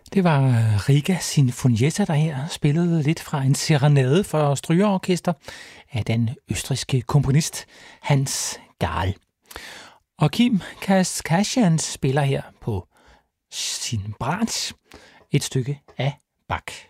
Det var Riga Sinfonietta, der her spillede lidt fra en serenade for strygerorkester af den østrigske komponist Hans Gahl. Og Kim Kaskasian spiller her på sin bratsch et stykke af Bach.